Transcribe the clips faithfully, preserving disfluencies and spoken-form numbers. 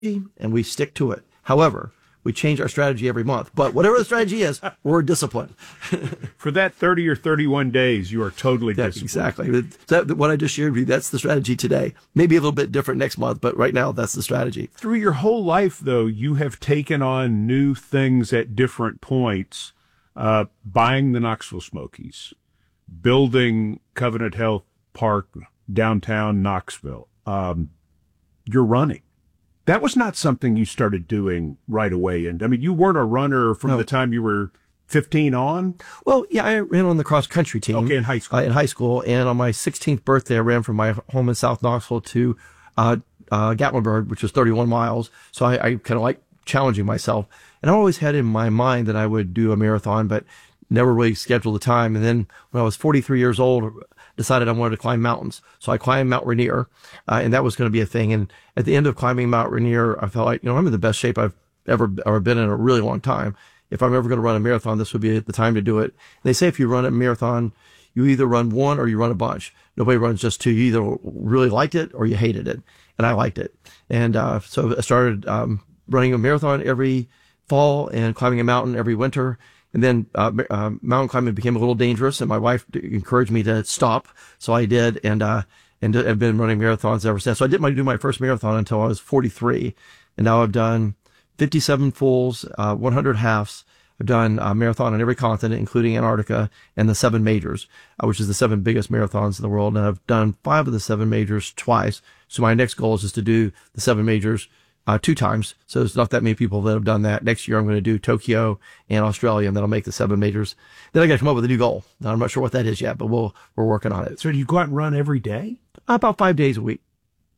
and we stick to it. However, we change our strategy every month. But whatever the strategy is, we're disciplined. For that thirty or thirty-one days, you are totally that's disciplined. Exactly. That, what I just shared with you, that's the strategy today. Maybe a little bit different next month, but right now, that's the strategy. Through your whole life, though, you have taken on new things at different points. Uh, buying the Knoxville Smokies, building Covenant Health Park, downtown Knoxville. Um, you're running. That was not something you started doing right away. And I mean, you weren't a runner from no. the time you were fifteen on? Well, yeah, I ran on the cross country team. Okay, in high school. Uh, in high school. And on my sixteenth birthday, I ran from my home in South Knoxville to uh, uh, Gatlinburg, which was thirty-one miles. So I, I kind of like challenging myself. And I always had in my mind that I would do a marathon, but never really scheduled the time. And then when I was forty-three years old, decided I wanted to climb mountains. So I climbed Mount Rainier, uh, and that was going to be a thing. And at the end of climbing Mount Rainier, I felt like, you know, I'm in the best shape I've ever, ever been in a really long time. If I'm ever going to run a marathon, this would be the time to do it. And they say if you run a marathon, you either run one or you run a bunch. Nobody runs just two. You either really liked it or you hated it. And I liked it. And uh, so I started um, running a marathon every fall and climbing a mountain every winter. And then uh, uh, mountain climbing became a little dangerous, and my wife encouraged me to stop, so I did, and uh, and I've been running marathons ever since. So I didn't do my first marathon until I was forty-three, and now I've done fifty-seven fulls, uh, one hundred halves. I've done a marathon on every continent, including Antarctica, and the seven majors, uh, which is the seven biggest marathons in the world. And I've done five of the seven majors twice. So my next goal is just to do the seven majors Uh, two times. So there's not that many people that have done that. Next year, I'm going to do Tokyo and Australia, and then I'll make the seven majors. Then I got to come up with a new goal. Now, I'm not sure what that is yet, but we'll, we're working on it. So do you go out and run every day? About five days a week.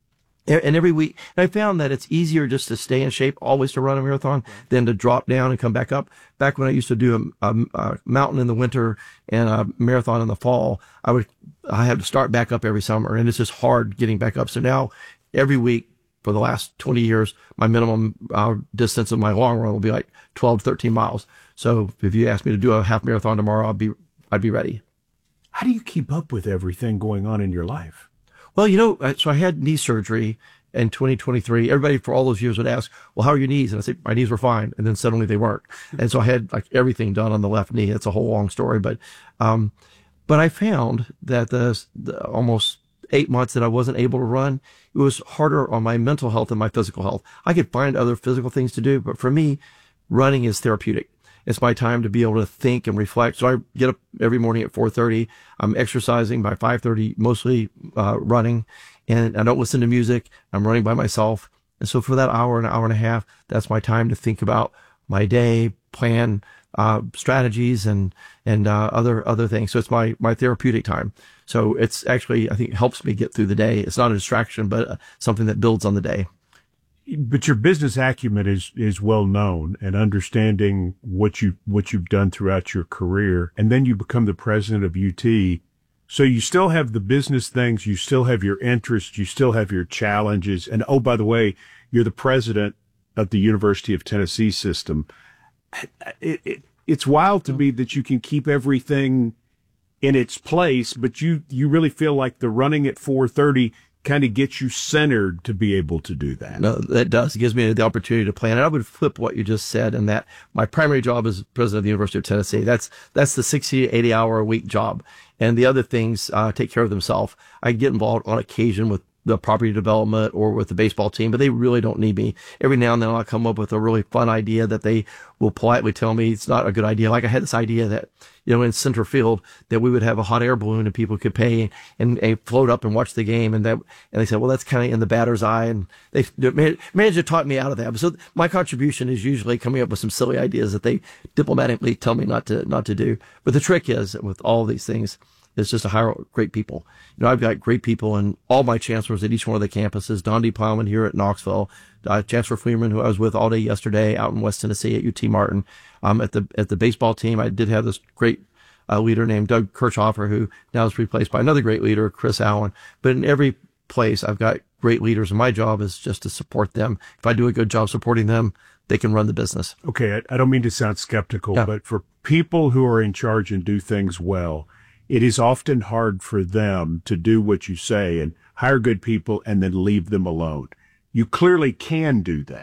And every week, and I found that it's easier just to stay in shape, always to run a marathon, than to drop down and come back up. Back when I used to do a, a, a mountain in the winter and a marathon in the fall, I would, I had to start back up every summer, and it's just hard getting back up. So now, every week, for the last twenty years, my minimum uh, distance of my long run will be like twelve, thirteen miles. So if you ask me to do a half marathon tomorrow, I'll be, I'd be ready. How do you keep up with everything going on in your life? Well, you know, so I had knee surgery in twenty twenty-three. Everybody for all those years would ask, well, how are your knees? And I said, my knees were fine. And then suddenly they weren't. And so I had like everything done on the left knee. It's a whole long story. But, um, but I found that the, the almost eight months that I wasn't able to run, it was harder on my mental health than my physical health. I could find other physical things to do, but for me, running is therapeutic. It's my time to be able to think and reflect. So I get up every morning at four thirty. I'm exercising by five thirty, mostly uh, running, and I don't listen to music. I'm running by myself. And so for that hour, an hour and a half, that's my time to think about my day, plan uh, strategies and and uh, other other things. So it's my my therapeutic time. So it's actually, I think, it helps me get through the day. It's not a distraction, but uh, something that builds on the day. But your business acumen is is well known, and understanding what you what you've done throughout your career, and then you become the president of U T. So you still have the business things, you still have your interests, you still have your challenges, and oh, by the way, you're the president of the University of Tennessee system. It, it, it's wild to me that you can keep everything in its place, but you you really feel like the running at four thirty kind of gets you centered to be able to do that. No, that does. It gives me the opportunity to plan. And I would flip what you just said, in that my primary job is president of the University of Tennessee. That's that's the sixty, eighty hour a week job. And the other things uh, take care of themselves. I get involved on occasion with the property development or with the baseball team, but they really don't need me. Every now and then I'll come up with a really fun idea that they will politely tell me it's not a good idea. Like I had this idea that, you know, in center field, that we would have a hot air balloon and people could pay and, and float up and watch the game. And that, and they said, well, that's kind of in the batter's eye. And they, the manager taught me out of that. So my contribution is usually coming up with some silly ideas that they diplomatically tell me not to, not to do. But the trick is with all these things, it's just to hire great people. You know, I've got great people and all my chancellors at each one of the campuses. Don D. Plowman here at Knoxville, uh, Chancellor Freeman, who I was with all day yesterday out in West Tennessee at U T Martin. Um, at the, at the baseball team, I did have this great uh, leader named Doug Kirchhoffer, who now is replaced by another great leader, Chris Allen. But in every place, I've got great leaders, and my job is just to support them. If I do a good job supporting them, they can run the business. Okay. I, I don't mean to sound skeptical, yeah. But for people who are in charge and do things well, it is often hard for them to do what you say and hire good people and then leave them alone. You clearly can do that.